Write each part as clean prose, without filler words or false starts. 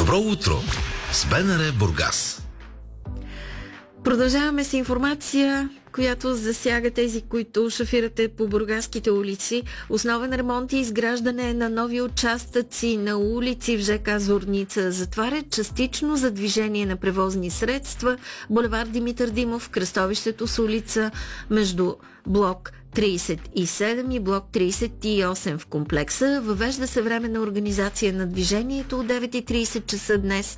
Добро утро с БНР Бургас. Продължаваме с информация, която засяга тези, които шофирате по бургаските улици. Основен ремонт и изграждане на нови участъци на улици в ЖК Зорница затварят частично за движение на превозни средства. Булевард Димитър Димов, кръстовището с улица между блок 37 и блок 38 в комплекса. Въвежда се временна организация на движението от 9:30 часа днес,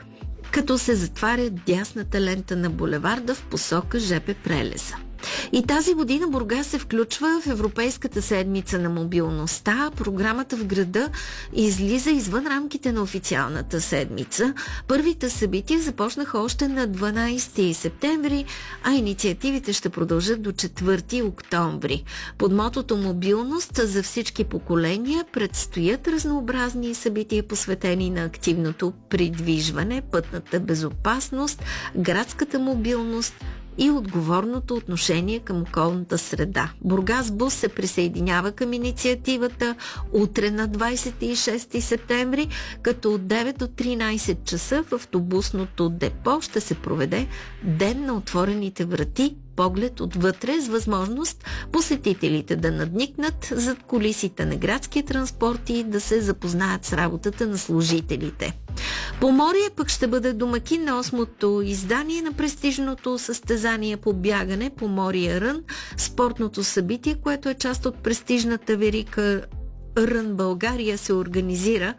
като се затваря дясната лента на булеварда в посока ЖП Прелеза. И тази година Бургас се включва в Европейската седмица на мобилността. Програмата в града излиза извън рамките на официалната седмица. Първите събития започнаха още на 12 септември, а инициативите ще продължат до 4 октомври. Под мотото "Мобилност за всички поколения" предстоят разнообразни събития, посветени на активното придвижване, пътната безопасност, градската мобилност и отговорното отношение към околната среда. Бургас Бус се присъединява към инициативата утре на 26 септември, като от 9 до 13 часа в автобусното депо ще се проведе Ден на отворените врати, поглед отвътре, с възможност посетителите да надникнат зад кулисите на градския транспорт и да се запознаят с работата на служителите. Поморие пък ще бъде домакин на 8-то издание на престижното състезание по бягане Поморие Рън, спортното събитие, което е част от престижната верига Рън България, се организира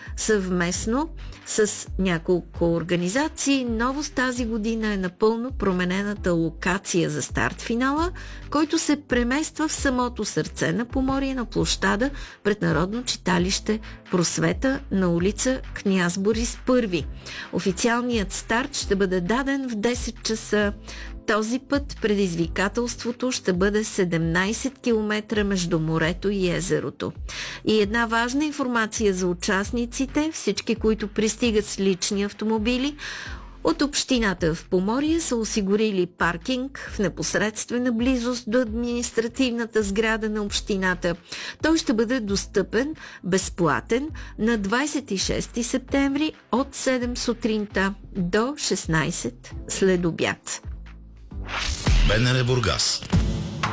съвместно с няколко организации. Новост тази година е напълно променената локация за старт финала, който се премества в самото сърце на Поморие, на площада пред Народно читалище Просвета на улица Княз Борис I. Официалният старт ще бъде даден в 10 часа. Този път предизвикателството ще бъде 17 км между морето и езерото. И една важна информация за участниците: всички, които пристигат с лични автомобили, от общината в Поморие са осигурили паркинг в непосредствена близост до административната сграда на общината. Той ще бъде достъпен безплатен на 26 септември от 7 сутринта до 16 след обяд. БНР Бургас.